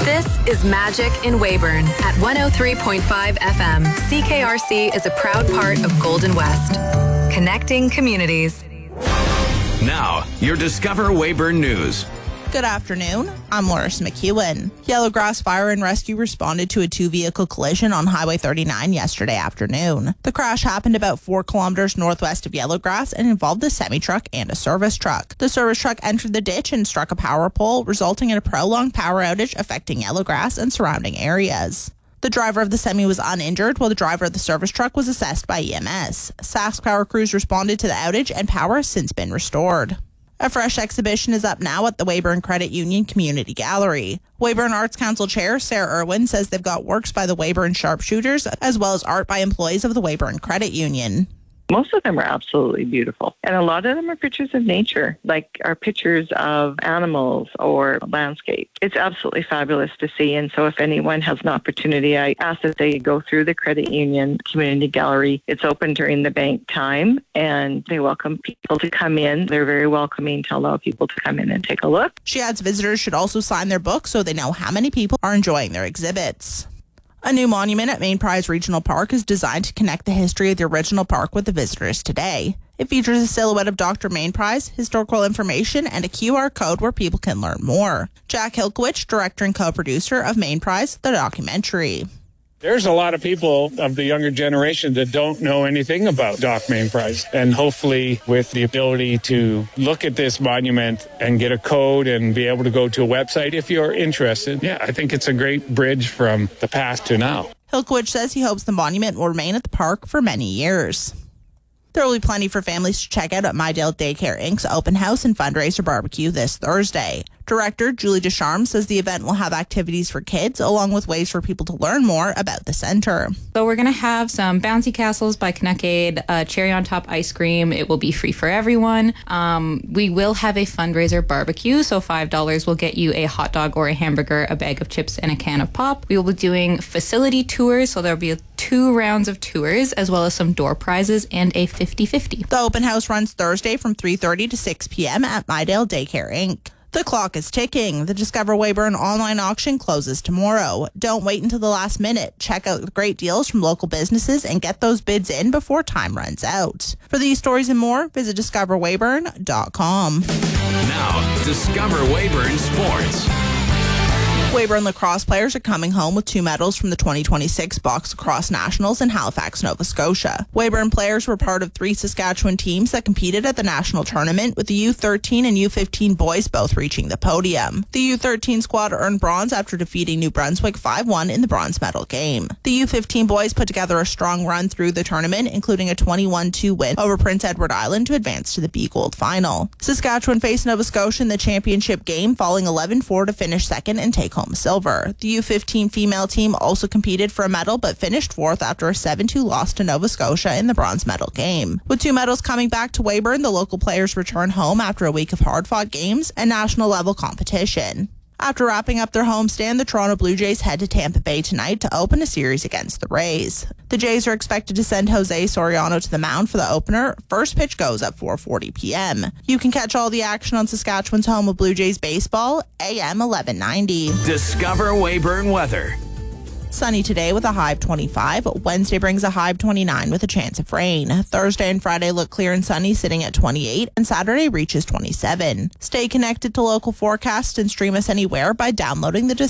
This is Magic in Weyburn at 103.5 FM. CKRC is a proud part of Golden West. Connecting communities. Now, your Discover Weyburn News. Good afternoon. I'm Loris McEwen. Yellowgrass Fire and Rescue responded to a two-vehicle collision on Highway 39 yesterday afternoon. The crash happened about 4 kilometers northwest of Yellowgrass and involved a semi-truck and a service truck. The service truck entered the ditch and struck a power pole, resulting in a prolonged power outage affecting Yellowgrass and surrounding areas. The driver of the semi was uninjured, while the driver of the service truck was assessed by EMS. Sask Power crews responded to the outage, and power has since been restored. A fresh exhibition is up now at the Weyburn Credit Union Community Gallery. Weyburn Arts Council Chair Sarah Irwin says they've got works by the Weyburn Sharpshooters as well as art by employees of the Weyburn Credit Union. Most of them are absolutely beautiful. And a lot of them are pictures of nature, like are pictures of animals or landscape. It's absolutely fabulous to see. And so if anyone has an opportunity, I ask that they go through the Credit Union Community Gallery. It's open during the bank time and they welcome people to come in. They're very welcoming to allow people to come in and take a look. She adds visitors should also sign their book so they know how many people are enjoying their exhibits. A new monument at Main Prize Regional Park is designed to connect the history of the original park with the visitors today. It features a silhouette of Dr. Main Prize, historical information, and a QR code where people can learn more. Jack Hilkowich, director and co-producer of Main Prize, the documentary. There's a lot of people of the younger generation that don't know anything about Doc Main Prize. And hopefully with the ability to look at this monument and get a code and be able to go to a website if you're interested, I think it's a great bridge from the past to now. Hilkowich says he hopes the monument will remain at the park for many years. There will be plenty for families to check out at Mydale Daycare Inc.'s open house and fundraiser barbecue this Thursday. Director Julie Descharmes says the event will have activities for kids along with ways for people to learn more about the center. So we're going to have some bouncy castles by Connecade, cherry on top ice cream. It will be free for everyone. We will have a fundraiser barbecue, so $5 will get you a hot dog or a hamburger, a bag of chips, and a can of pop. We will be doing facility tours, so there'll be 2 rounds of tours as well as some door prizes and a 50-50. The open house runs Thursday from 3:30 to 6 p.m. at Mydale Daycare Inc. The clock is ticking. The Discover Weyburn online auction closes tomorrow. Don't wait until the last minute. Check out the great deals from local businesses and get those bids in before time runs out. For these stories and more, visit discoverweyburn.com. Now, Discover Weyburn Sports. Weyburn lacrosse players are coming home with 2 medals from the 2026 Box Lacrosse Nationals in Halifax, Nova Scotia. Weyburn players were part of 3 Saskatchewan teams that competed at the national tournament, with the U13 and U15 boys both reaching the podium. The U13 squad earned bronze after defeating New Brunswick 5-1 in the bronze medal game. The U15 boys put together a strong run through the tournament, including a 21-2 win over Prince Edward Island to advance to the B Gold final. Saskatchewan faced Nova Scotia in the championship game, falling 11-4 to finish second and take home silver. The U15 female team also competed for a medal but finished 4th after a 7-2 loss to Nova Scotia in the bronze medal game. With 2 medals coming back to Weyburn, the local players return home after a week of hard-fought games and national level competition. After wrapping up their homestand, the Toronto Blue Jays head to Tampa Bay tonight to open a series against the Rays. The Jays are expected to send Jose Soriano to the mound for the opener. First pitch goes at 4:40 p.m. You can catch all the action on Saskatchewan's home of Blue Jays baseball, AM 1190. Discover Weyburn weather. Sunny today with a high of 25. Wednesday brings a high of 29 with a chance of rain. Thursday and Friday look clear and sunny, sitting at 28, and Saturday reaches 27. Stay connected to local forecasts and stream us anywhere by downloading the